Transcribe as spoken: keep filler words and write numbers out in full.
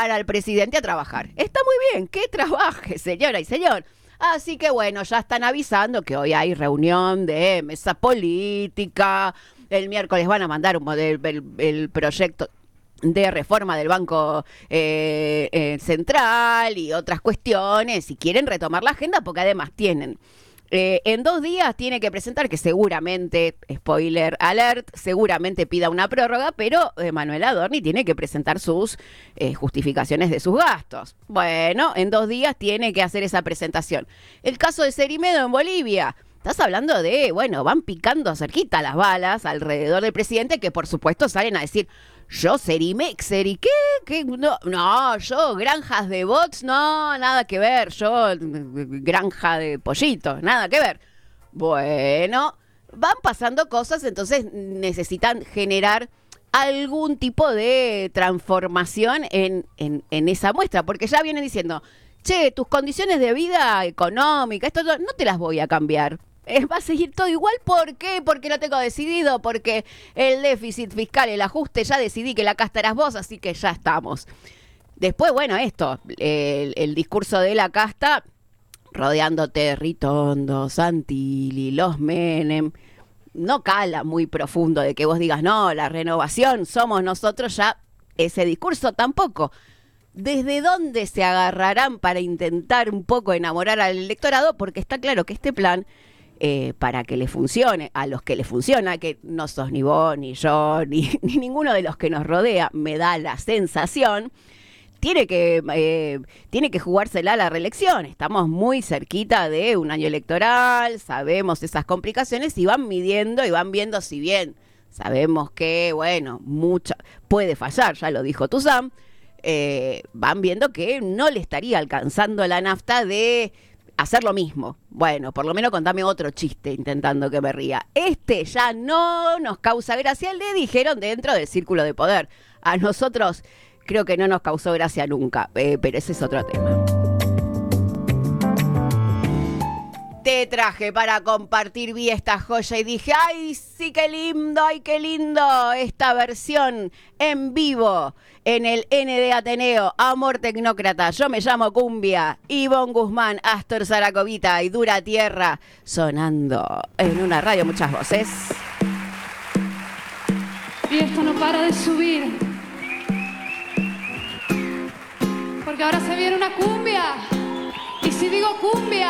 para el presidente a trabajar. Está muy bien, que trabaje, señora y señor. Así que bueno, ya están avisando que hoy hay reunión de mesa política. El miércoles van a mandar un modelo, el, el proyecto de reforma del Banco eh, eh, Central y otras cuestiones, si quieren retomar la agenda, porque además tienen eh, en dos días tiene que presentar, que seguramente, spoiler alert, seguramente pida una prórroga, pero eh, Manuel Adorni tiene que presentar sus eh, justificaciones de sus gastos. Bueno, en dos días tiene que hacer esa presentación. El caso de Cerimedo en Bolivia. Estás hablando de, bueno, van picando cerquita las balas alrededor del presidente, que por supuesto salen a decir, yo Cerimexer, ¿y qué? ¿Qué? No, no, yo granjas de bots, no, nada que ver, yo granja de pollitos, nada que ver. Bueno, van pasando cosas, entonces necesitan generar algún tipo de transformación en, en, en esa muestra, porque ya vienen diciendo, che, tus condiciones de vida económica, esto no te las voy a cambiar. Eh, va a seguir todo igual. ¿Por qué? Porque lo tengo decidido, porque el déficit fiscal, el ajuste, ya decidí que la casta eras vos, así que ya estamos. Después, bueno, esto, el, el discurso de la casta, rodeándote Ritondo, Santilli, los Menem, no cala muy profundo de que vos digas, no, la renovación somos nosotros, ya ese discurso tampoco. ¿Desde dónde se agarrarán para intentar un poco enamorar al electorado? Porque está claro que este plan, eh, para que le funcione, a los que le funciona, que no sos ni vos, ni yo, ni, ni ninguno de los que nos rodea, me da la sensación, tiene que, eh, tiene que jugársela a la reelección. Estamos muy cerquita de un año electoral, sabemos esas complicaciones y van midiendo y van viendo, si bien sabemos que, bueno, mucha, puede fallar, ya lo dijo Tuzán, Eh, van viendo que no le estaría alcanzando la nafta de hacer lo mismo. Bueno, por lo menos contame otro chiste intentando que me ría. Este ya no nos causa gracia, le dijeron dentro del círculo de poder. A nosotros creo que no nos causó gracia nunca, eh, pero ese es otro tema. Te traje para compartir, vi esta joya y dije, ¡ay, sí, qué lindo, ay, qué lindo! Esta versión en vivo en el N de Ateneo, Amor Tecnócrata. Yo me llamo Cumbia, Ivonne Guzmán, Astor Zaracovita y Dura Tierra, sonando en una radio, muchas voces. Y esto no para de subir, porque ahora se viene una cumbia, y si digo cumbia,